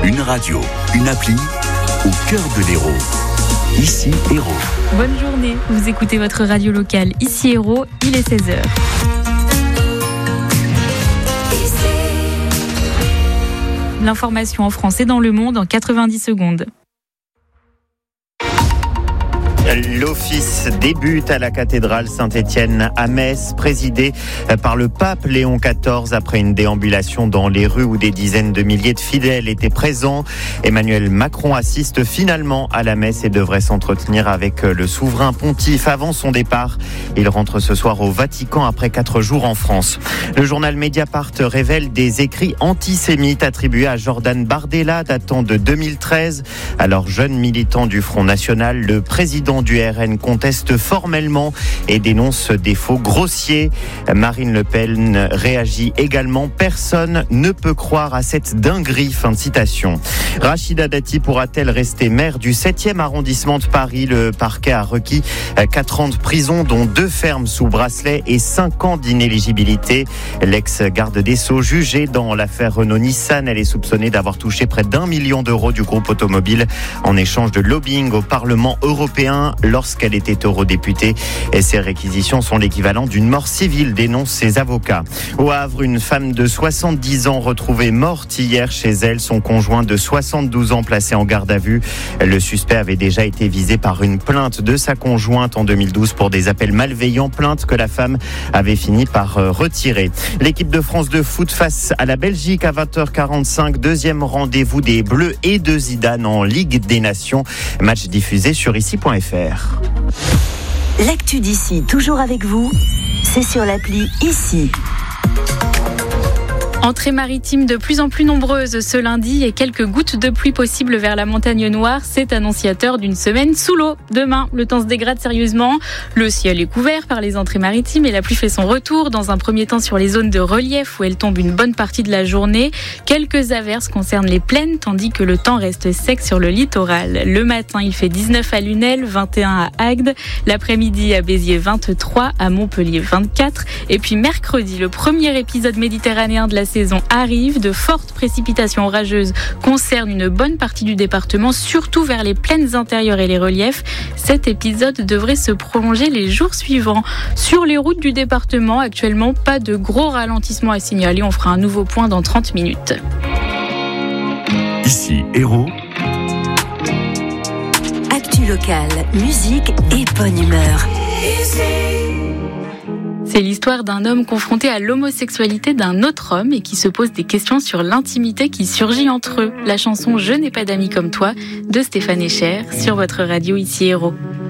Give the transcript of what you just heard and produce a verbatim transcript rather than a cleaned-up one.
Une radio, une appli, au cœur de l'Hérault. Ici Hérault. Bonne journée, vous écoutez votre radio locale. Ici Hérault, il est seize heures. L'information en France et dans le monde en quatre-vingt-dix secondes. L'office débute à la cathédrale Saint-Étienne à Metz, présidée par le pape Léon quatorze après une déambulation dans les rues où des dizaines de milliers de fidèles étaient présents. Emmanuel Macron assiste finalement à la messe et devrait s'entretenir avec le souverain pontife avant son départ. Il rentre ce soir au Vatican après quatre jours en France. Le journal Mediapart révèle des écrits antisémites attribués à Jordan Bardella datant de deux mille treize. Alors jeune militant du Front National, le président du R N conteste formellement et dénonce des faux grossiers. Marine Le Pen réagit également. Personne ne peut croire à cette dinguerie. Fin de citation. Rachida Dati pourra-t-elle rester maire du septième arrondissement de Paris? Le parquet a requis quatre ans de prison, dont deux fermes sous bracelet et cinq ans d'inéligibilité. L'ex-garde des Sceaux jugée dans l'affaire Renault-Nissan, elle est soupçonnée d'avoir touché près d'un million d'euros du groupe automobile en échange de lobbying au Parlement européen lorsqu'elle était eurodéputée. Et ces réquisitions sont l'équivalent d'une mort civile, dénoncent ses avocats. Au Havre, une femme de soixante-dix ans retrouvée morte hier chez elle, son conjoint de soixante-douze ans placé en garde à vue. Le suspect avait déjà été visé par une plainte de sa conjointe en deux mille douze pour des appels malveillants, plainte que la femme avait fini par retirer. L'équipe de France de foot face à la Belgique à vingt heures quarante-cinq, deuxième rendez-vous des Bleus et de Zidane en Ligue des Nations. Match diffusé sur ici point f r. L'actu d'ici, toujours avec vous, c'est sur l'appli Ici. Entrée maritime de plus en plus nombreuse ce lundi et quelques gouttes de pluie possibles vers la montagne noire. C'est annonciateur d'une semaine sous l'eau. Demain, le temps se dégrade sérieusement. Le ciel est couvert par les entrées maritimes et la pluie fait son retour. Dans un premier temps sur les zones de relief où elle tombe une bonne partie de la journée. Quelques averses concernent les plaines tandis que le temps reste sec sur le littoral. Le matin, il fait dix-neuf à Lunel, vingt et un à Agde. L'après-midi à Béziers, vingt-trois, à Montpellier, vingt-quatre. Et puis mercredi, le premier épisode méditerranéen de la saison arrive. De fortes précipitations orageuses concernent une bonne partie du département, surtout vers les plaines intérieures et les reliefs. Cet épisode devrait se prolonger les jours suivants. Sur les routes du département, actuellement, pas de gros ralentissement à signaler. On fera un nouveau point dans trente minutes. Ici Hérault. Actu locale, musique et bonne humeur. C'est l'histoire d'un homme confronté à l'homosexualité d'un autre homme et qui se pose des questions sur l'intimité qui surgit entre eux. La chanson « Je n'ai pas d'amis comme toi » de Stéphane Echer sur votre radio Ici Hérault.